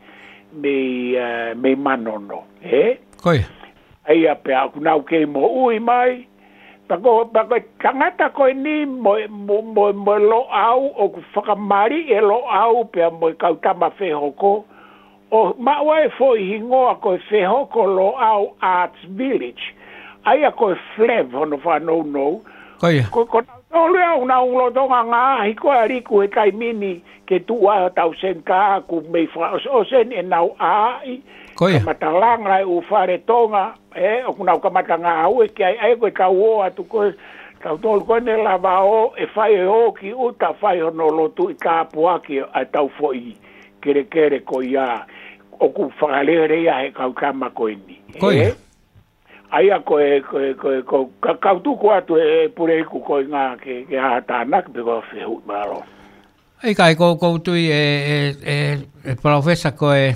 me manono, Koe. Aia pe aku nau kei mo ui mai. Pako tangata koe ni mo lo au o ku whakamari e lo au pe mo kau tama whehoko. O maua e foi hingoa koe whehoko lo au Arts Village. Aia koe flev hono whanau nou. Koe. No lea una ulo tonga ngā hiko a riku he kai mini ke tua tau sen ka ku mei wha o sen e nau ai. Koia. Kamatalanga e u whare tonga o kunau kamata ngā au e ki ai koe tau o atu koe tau tolu koe ne lava o e whai e o ki uta whai hono lotu i ka apuaki a tau foi kere koe ia o ku whakalere ia he kau kama koe ni. Koia. Aia koe kautuku atu e pureiku koe ngā ke hātānak pe koe whehut maro. Ei kai koutui e profesa koe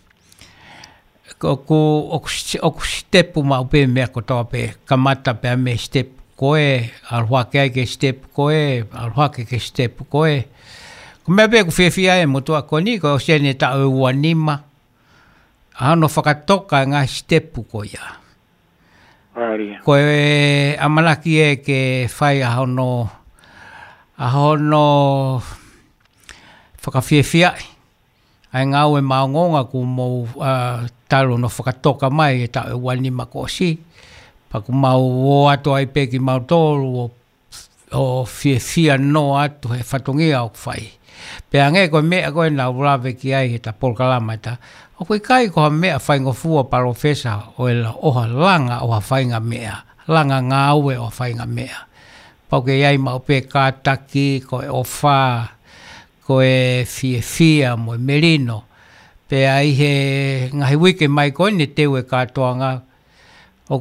oku stepu mau pe mea ko toa pe kamata pe me step koe alhuake ai ke step koe alhuake ke step koe. Ko mea pe ku whiawhia e motua koni ko sene ta o uanima ano whakatoka ngā stepu koe ia. Koe amalaki e ke whai ahono whakawhiawhiai. Ai ngau e maongonga ku mou talo no whakatoka mai e tau e wanima ko si. Paku mau o ato ai peki mau tolu o whiawhia no atu he whatongia o whai. Pea nge koe mea koe na urawe ki ai he ta polkalama ta. O koe kai koha mea whainga fua parofesa o e la oha langa oha whainga mea. Langa ngā ue oha whainga mea. Pauke iai mau pe kātaki, koe ofa, koe whiawhia mo merino. Pea i he ngahi wike mai koe ne teu e kātoanga. O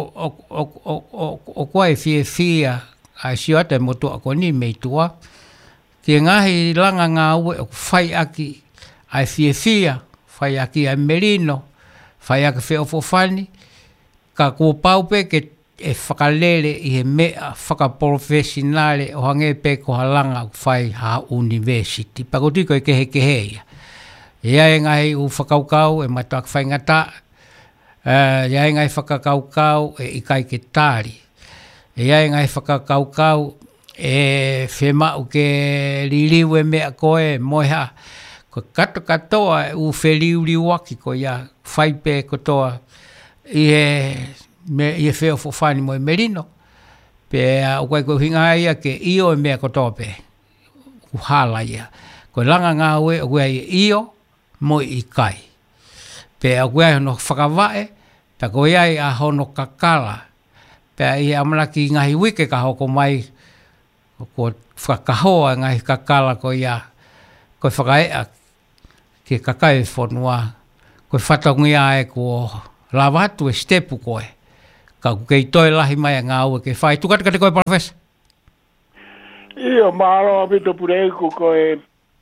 koe whiawhia ai siota e motua koe ni meitua. Ki ngahi langa ngā ue o whai aki ai whiawhia. Whai aki ai merino, whai aki wheofofani, ka kua paupe ke e whakalele i he mea whakaprofesionale o hange pe ko halanga o whai ha university. Pakotiko e kehe ia. Ia e ngai u whakaukau e matuak whaingata, ia e ngai whakakaukau e ikai ke tāri. Ia e ngai whakakaukau e whemau ke liliu e mea koe moeha, ko kato katoa u wheliuri waki ko ia whaipe kotoa i e wheo fofani mo e merino. Pea o koe ko hinga ia ke io e mea kotoa pe. U hala ia. Ko langa ngā ue o koe io mo i kai. Pea o koe hono whakawai, pea ko iai a hono kakala. Pea i amalaki ngahi wike ka hoko mai ko whakahoa ngahi kakala ko ia ko whakaea ke kakai whanua, koe whatongia e ko la watu e stepu koe. Ka ku kei toi lahi mai ngā ua ke whai. Tukata kate koe, Professor? Ia, mahalo apito pureiku koe.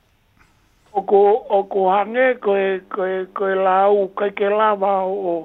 Oko hange koe lau, kai ke lava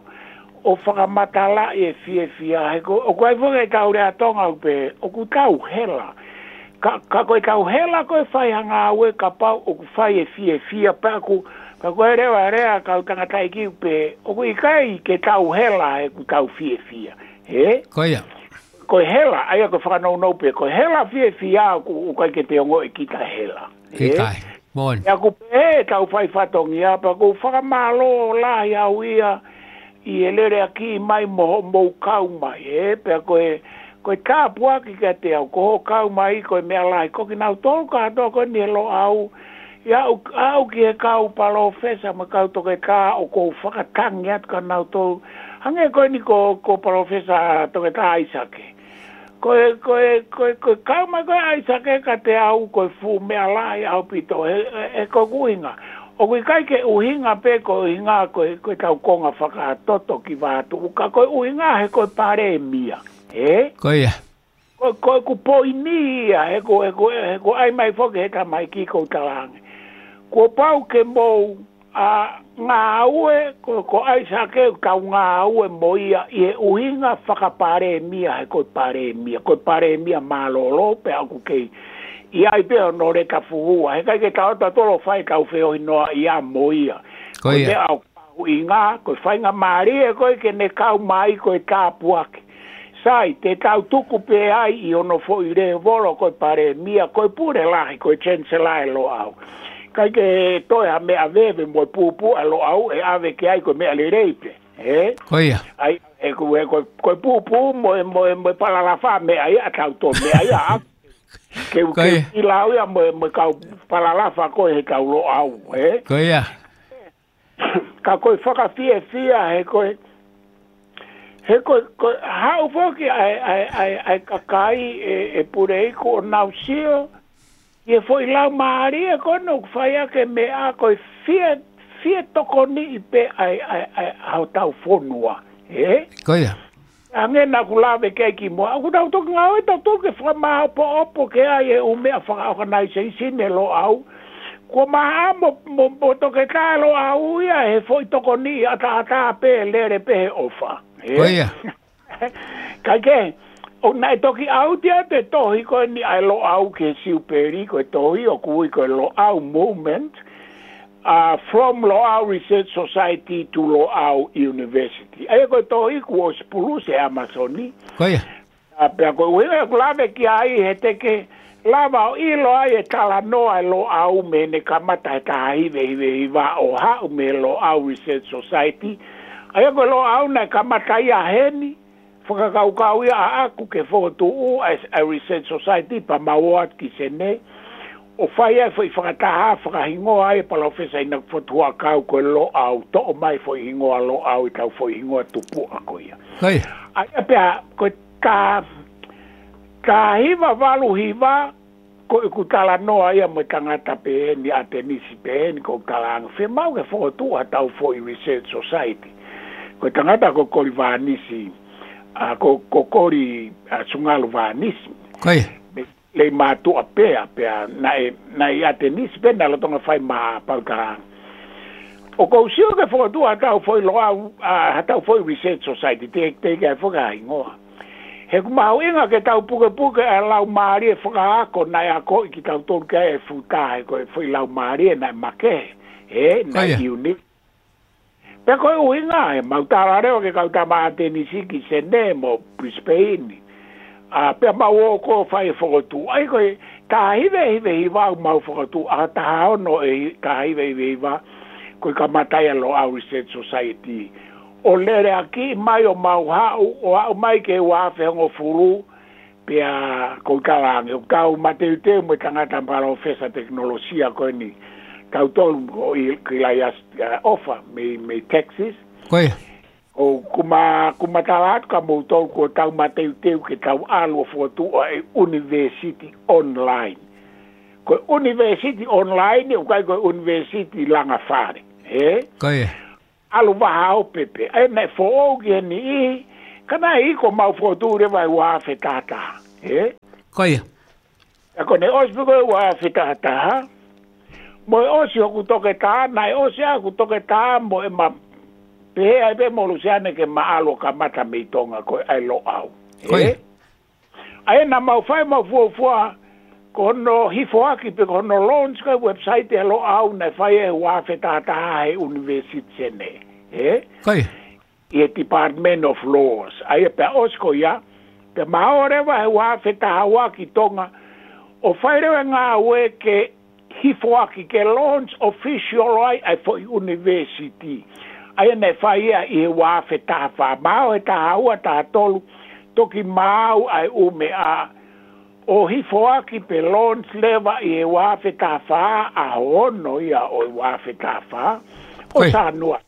o whakamatala e fia. O koe whunga e tau rea tonga upe, o ku tau hela. Ka koe tau hela koe whai hanga ue ka pau, o ku whai e fia, pa koe rea kau tangatai ki upe, o ku ikai ke tau hela e ku tau fia. He? Koia. Koe hela, aia koe whanau pe, koe hela fia, o kai ke te ongo e kita hela. Kikai, bon. Ia ku pe tau whai whatongi apa, ku whakamalo lahi au ia, i elere aki mai mo kau mai, pe koe tāpua ki ka te au, koho kau mai, koe mea lai, koki nau tolu ka toa koe ni lo au, ia au ki he kau palo fesa, ma kau toke tā, o ko whakatangi atu ka nau tolu, hange koe ni ko palo fesa toke tā aisake. Koe kau mai koe aisake ka te au, koe fu mea lai au pito, he koe kuhinga. O koe kai ke uhinga pe koe uhinga koe tau konga whakatoto ki vātu. Ka koe uhinga he koe pare mia. Koia. Koe ku poini ia, he ko ai mai whoke he ta mai ki kou talange. Ko pau ke mou ngā aue, ko ai sake kau ngā aue mo ia, i he uhinga whakapare mia, he koe pare mia. Koe pare mia malolo pe aku kei. I ai peo no re ka fuhua. He kai ke taota tolo whai kau wheo hinoa i a moia. Koe me au pau i ngā, koe whai ngā maari e koe ke ne kau mai koe tāpuake. Sai, te tau tuku pe ai i ono fo i re volo koe pare mia, koe pure lahi, koe chancela e lo au. Kai ke toi ha mea veve mo pupu a lo au e ave ke ai koe mea le reipe. Koia. Ai, koe pupu mo palalafa mea ia tau to mea ia aku. Ke i lau ia me kau palalafa koe he kau lo au, Koia. Ka koe whakafia he koe hau foki ai kakai e purei ko nau sio, i foi lau maari e kono whaia ke mea koe fia toko ni i pe ai hau tau fonua, Koia. Ange na kulawe ke ki mo. Aku tau toki ngau e tau toki whama opo ke ai e umea whakaorganisei sine lo au. Ko maha mo toke tā lo au ia he foi toko ni ata pe lere pe he ofa. Koia. Kai ke, o nai toki au tia te tohi koe ni ai lo au ke siuperi koe tohi o kui koe lo au movement. From Loau Research Society to Loau University. Ai koe tohi ku o spulu se Amazoni. Koia. Pea koe uhinga ku lave ki ai he teke lava o ilo ai e tala noa e Loau me ne kamata e taha hiva o hau me Loau Research Society. Ai koe Loau na kamata ia heni. Whakakaukau ia a aku ke whotu u a Research Society pa maoat ki se ne. O whai ai whai whakataha, whakahingoa ai palofesa ina whatua kau koe lo au, to o mai whai hingoa lo au i tau whai hingoa tupu a koia. Koia. Ai apea, koe ka hiva walu hiva, koe ku tala noa ia mo tangata peheni, a tenisi peheni, ko tala anga. Whe mau ke whotua tau Whoi Research Society. Koe tangata ko kori vānisi, ko kori sungalu vānisi. Koia. Le matu a pea na e atenisi pena lo tonga fai ma pautaranga. O kou sio ke whakatu a tau foi loa a tau foi Research Society te kai whakahi ngoa. He kumau inga ke tau puke a lau maari e whakaako na e ako i ki tau tonu kia e futa e koe foi lau maari e na e make na iuni. Pe koe uinga e mautara reo ke kauta maa tenisi ki sene mo Brisbane. Pea mau ko whai whakatu. Ai koe, ka hive hiva mau whakatu. Ta haono e ka hive hiva. Koe ka matai alo au Research Society. O lere aki mai o mau hau. O hau mai ke wafe hongo furu. Pea koe kalange. O kau mateu teo me tangata mparo fesa teknolosia koe ni. Kau tolu o ilai ofa me Texas. Koe. O kuma talat ka mo tol ko tau mateu teu ke tau alo fotu o University Online. Ko University Online o kai ko University langa fare. Koe. alu waha o pepe. Ai nei fo o ki ni I, kana I ko mau fo tu re vai wa fe tata. Koia. Ako ne os piko wa fe tata ha. Mo osi o ku toke ta, nai osi a ku toke ta mo e ma pe ai be mo lusiane ke ma alo ka mata me tonga ko ai lo au. Ai na mau fai mau fua kono hifoaki pe kono launch ka website e lo au na fai e wa fe tata e university ne. Koia. I Department of Laws. Ai pe osko ya pe maore wa fe ta wa ki tonga o fai re nga we ke hifoaki ke launch official ai for university. Ai ne fai e wa fe ta fa mau e ta wa ta tolu toki mau ai ume a o hifoaki pe launch leva e wa fe ta fa a ono ya o wa fe ta fa o sa noa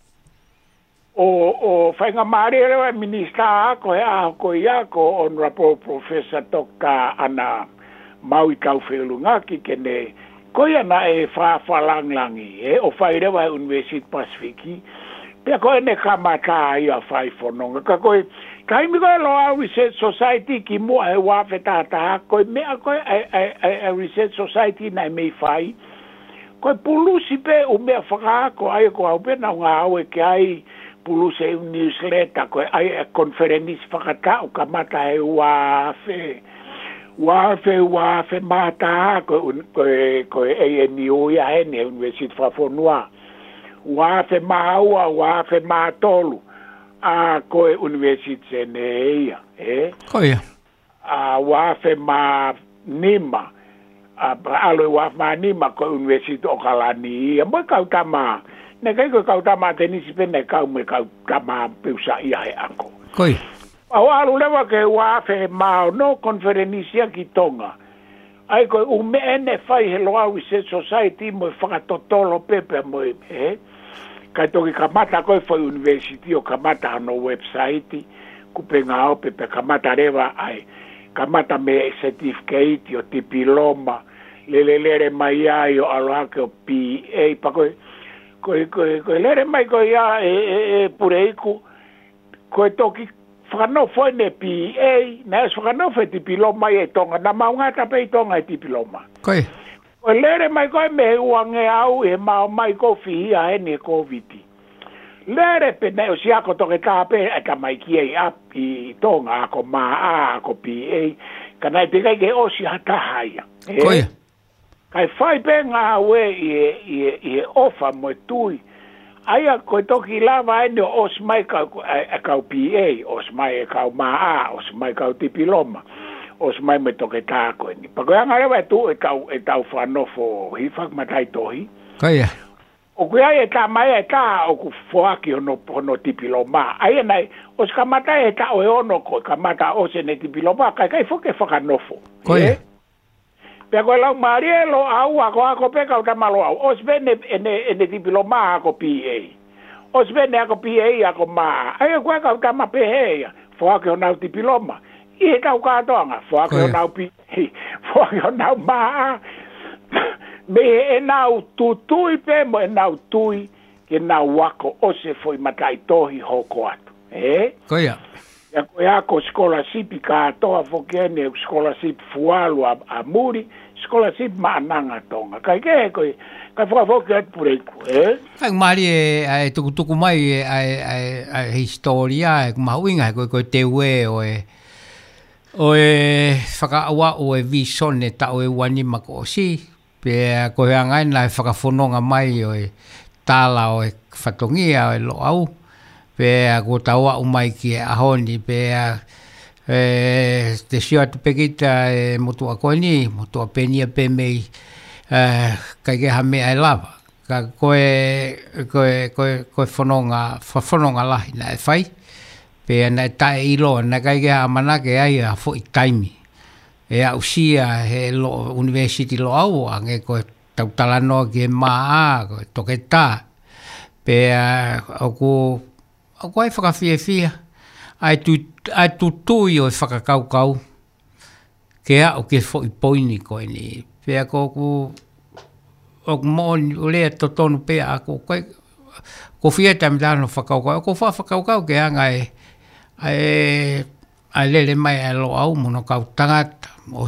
o whainga maare rewa minista ko a ko ia ko honorable professor Dr. Ana Maui Kauwhelunga ki kene ko ia na e whawhalanglangi o whai rewa University Pasifiki pia ko ene kamata ia whai whanonga ka koe kai mi koe loa Research Society ki mua he wawhetata koe mea koe a Research Society na mei whai koe pulusi pe o mea whakaako ai ko au pena ngā aue ke ai puluse newsletter ko ai conference fakata o kamata e wafe mata ko ANU ya ene University Fafonua wafe maua wafe matolu a ko University ne koia wafe ma nima alo wafe ma nima ko University o Kalani mo kautama ne kai ko kautama tenisi pe ne kau me kautama peusa ia e ako. Koi. Au alu lewa ke wafe mao no konferenisia ki tonga. Ai ko ume ene fai he loa Research Society mo whakatotolo pepe mo kai toki kamata koe foi university o kamata no website kupenga o pepe kamata rewa ai kamata me certificate o diploma lelelere mai ai o aloha ke o PA pa koe lere mai ko ia pureiku ko toki whakano foi ne PA na es whakano foi diploma e tonga na maunga tape tonga e diploma koi ko lere mai ko me uange au e mau mai ko fia e ne COVID lere pe ne o sia ko toke tape e ka mai ki e ap i tonga ko maa ko PA kana te kai ke o si hata haia koi kai fai pe ngā we i ofa mo tui. Aia koe toki lava ene o smai kau PA, o smai kau maa, o smai kau diploma, o smai me toke tāko ni. Pako anga rewa tu e tau whanofo hifak matai tohi. Kaia. O kui ai e tā mai e tā o ku whoaki hono diploma. Aia nei, o ska matai e tā o e ono koe, ka mata o se ne diploma, kai foke whakanofo. Kaia. Pea koe lau marie lo au ako peka o tamalo au. O svene ene diploma ako PA. O svene ako PA ako maa. Ai koe kau tama peheia. Fwake o nau diploma. I tau kātoanga. Fwake o nau PA. Fwake o nau maa. Me e nau tutui pe mo e nau tui. Ke nau wako o se foi matai tohi hoko atu. Koia. Ya koe ako scholarship kātoa fokene scholarship fualu a muri. Scholarship maananga tonga. Kai ke koe, kai whakafoki atu pureiku, Kai maari e tuku mai e historia, e kumauinga koe te ue o e whakaawa o e visone ta o e wani mako o si, pe koe angai na e whakafononga mai o e tala o e whatongia o e lo au, pe ko taua umai ki e ahoni, pe te sio atu pekita e motua koe ni, motua penia pe mei kai ke hame ai lava. Ka koe whanonga lahi na e whai. Pe na e tae ilo, na kai ke hamanake ai a fo i taimi. E a usia he lo university lo au, ange koe tautalanoa ki e maa, koe toke tā. Pe au koe whakawhia. Ai tutui o e whakakaukau. Ke au ke fo i poini koe ni. Pea ko o mooni o lea to tonu pea ako ko fia tam dano whakaukau, ko whakaukau ke anga ai lele mai e lo au mono kau tangata, o